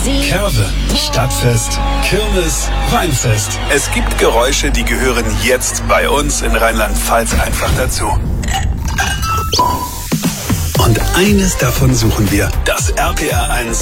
Kerwe, Stadtfest, Kirmes, Weinfest. Es gibt Geräusche, die gehören jetzt bei uns in Rheinland-Pfalz einfach dazu. Und eines davon suchen wir, das RPR 1